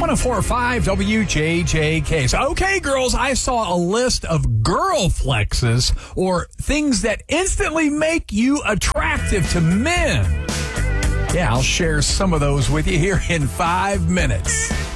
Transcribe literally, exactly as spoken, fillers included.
one oh four point five W J J K. So, okay, girls, I saw a list of girl flexes, or things that instantly make you attractive to men. Yeah, I'll share some of those with you here in five minutes.